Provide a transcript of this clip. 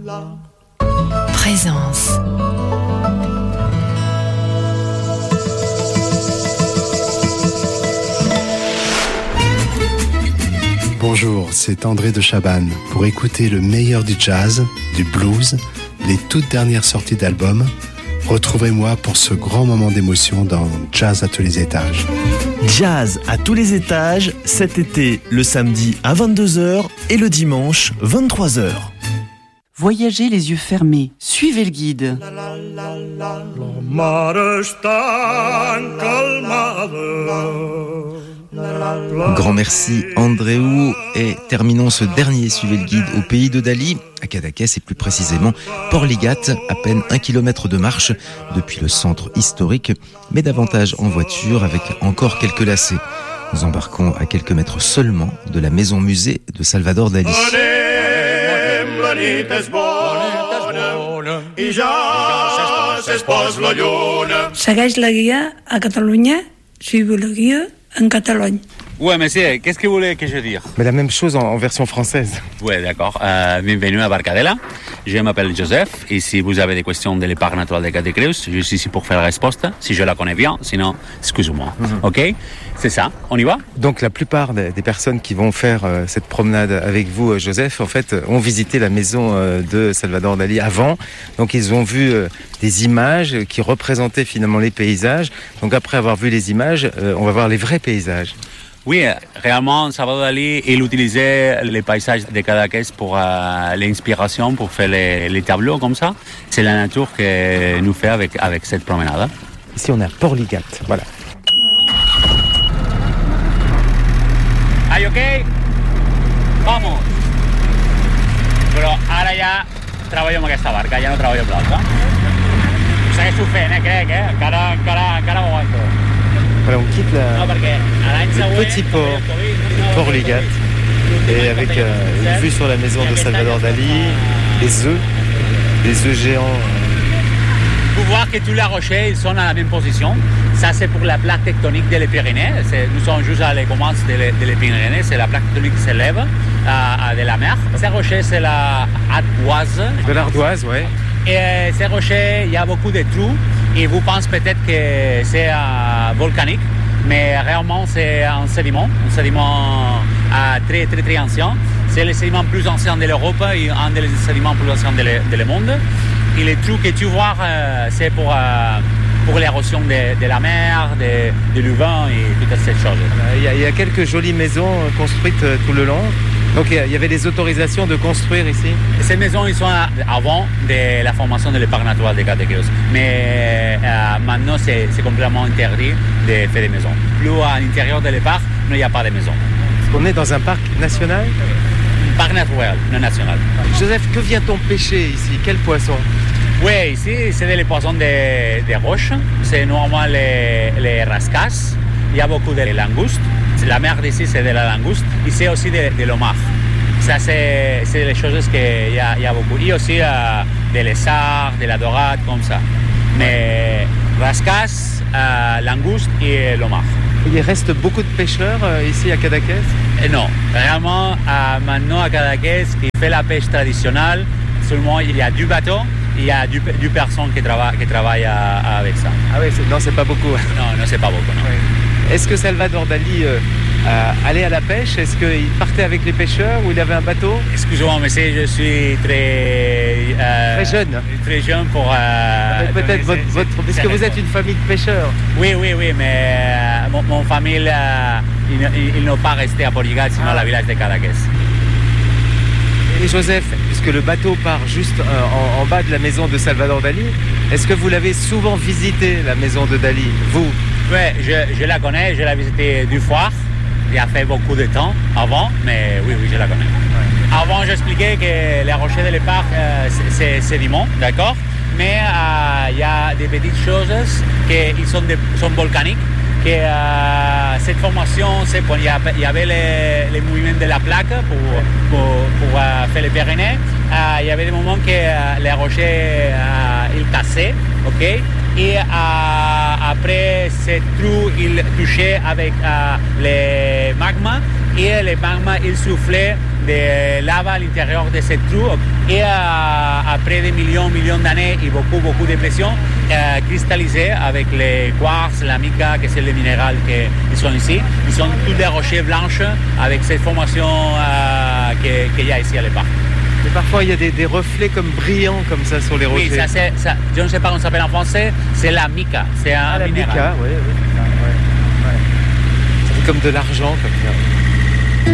Présence. Bonjour, c'est André de Chabannes. Pour écouter le meilleur du jazz, du blues, les toutes dernières sorties d'albums, retrouvez-moi pour ce grand moment d'émotion dans Jazz à tous les étages. Jazz à tous les étages, cet été, le samedi à 22h et le dimanche 23h. Voyagez les yeux fermés, suivez le guide. Grand merci Andréou et terminons ce dernier Suivez le guide au pays de Dali, à Cadaqués et plus précisément Portligat, à peine 1 kilomètre de marche depuis le centre historique, mais davantage en voiture avec encore quelques lacets. Nous embarquons à quelques mètres seulement de la maison musée de Salvador Dali. Segueix la guia a Catalunya, suivez la guia en Catalogne. Ouais, monsieur, qu'est-ce que vous voulez que je dise? Mais la même chose en version française. Ouais, d'accord. Bienvenue à Barcadella. Je m'appelle Joseph et si vous avez des questions de l'épargne naturelle de Cadaqués, je suis ici pour faire la réponse, si je la connais bien, sinon, excusez-moi. Ok? C'est ça, on y va? Donc la plupart des personnes qui vont faire cette promenade avec vous, Joseph, en fait, ont visité la maison de Salvador Dali avant. Donc ils ont vu des images qui représentaient finalement les paysages. Donc après avoir vu les images, on va voir les vrais paysages. Oui, réellement, Salvador Dali, il utilisait les paysages de Cadaqués pour l'inspiration, pour faire les tableaux comme ça. C'est la nature que nous fait avec cette promenade. Ici, on est à Portligat, voilà. Are you okay? Vamos! Però ara ja treballo amb aquesta barca, ja no treballo amb l'altra. Ho segueixo fent, crec, encara ho aguanto. Voilà, on quitte le petit port de Portligat et avec une vue sur la maison de Salvador Dali, des œufs géants. Vous voyez que tous les rochers ils sont dans la même position. Ça, c'est pour la plaque tectonique des Pyrénées. Nous sommes juste à la commence des Pyrénées. C'est la plaque tectonique qui s'élève de la mer. Ces rochers, c'est la ardoise. De l'ardoise, oui. Et ces rochers, il y a beaucoup de trous. Et vous pensez peut-être que c'est volcanique. Mais réellement, c'est un sédiment très, très, très ancien. C'est le sédiment plus ancien de l'Europe et un des sédiments plus anciens du monde. Et les trous que tu vois, c'est pour l'érosion de la mer, de l'uvin et toutes ces choses. Il y a quelques jolies maisons construites tout le long. Donc il y avait des autorisations de construire ici. Ces maisons, ils sont avant de la formation de l'épargne naturelle de Cadaqués. Mais maintenant, c'est complètement interdit de faire des maisons. Plus à l'intérieur de l'épargne, il n'y a pas de maisons. Est-ce qu'on est dans un parc national? Parc naturel, non national. Joseph, que vient-on pêcher ici? Quel poisson? Oui, ici, c'est des poissons des roches. C'est normalement les rascas. Il y a beaucoup de langoustes. La mer d'ici, c'est de la langouste. Ici aussi de l'homard. Ça, c'est les choses qu'il y a beaucoup. Il y a aussi des lézards, de la dorade, comme ça. Mais rascas, langoustes et l'homard. Il reste beaucoup de pêcheurs ici à Cadaqués? Non, vraiment, maintenant à Cadaqués, qui fait la pêche traditionnelle, seulement il y a 2 bateaux, il y a 2 personnes qui travaillent avec ça. Ah oui, non, c'est pas beaucoup. Non, c'est pas beaucoup. Non. Oui. Est-ce que Salvador Dali allait à la pêche? Est-ce qu'il partait avec les pêcheurs ou il avait un bateau? Excusez-moi, mais je suis très jeune. Très jeune pour... peut-être puisque vous êtes une famille de pêcheurs. Oui, mais mon famille, ils n'ont pas resté à Portligat, sinon la village de Cadaqués. Et Joseph, puisque le bateau part juste en bas de la maison de Salvador Dali, est-ce que vous l'avez souvent visité, la maison de Dali, vous? Oui, je la connais, je l'ai visitée 2 fois. Il y a fait beaucoup de temps avant, mais oui, je la connais. Ouais. Avant, j'expliquais que les rochers de l'épargne, c'est sédiment, d'accord? Mais il y a des petites choses qui sont volcaniques. Que cette formation, c'est quand il y avait les mouvements de la plaque pour faire les Pyrénées. Il y avait des moments que les rochers ils cassaient, ok? Et après, ces trous, ils touchaient avec les magmas et les magmas, ils soufflaient de lave à l'intérieur de ces trous. Et après des millions d'années et beaucoup de pression, cristallisés avec les quartz, la mica, que c'est les minéraux qui sont ici. Ils sont tous des rochers blanches avec cette formation qu'il y a ici à l'époque. Mais parfois il y a des reflets comme brillants comme ça sur les rochers. Oui, ça, je ne sais pas comment ça s'appelle en français, c'est la mica, c'est un la minéral. mica, oui. Ça fait comme de l'argent comme ça.